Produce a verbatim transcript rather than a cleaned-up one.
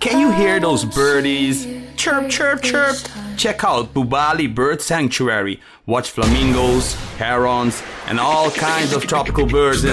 Can you hear those birdies? Chirp, chirp, chirp. Check out Bubali Bird Sanctuary. Watch flamingos, herons, and all kinds of tropical birds in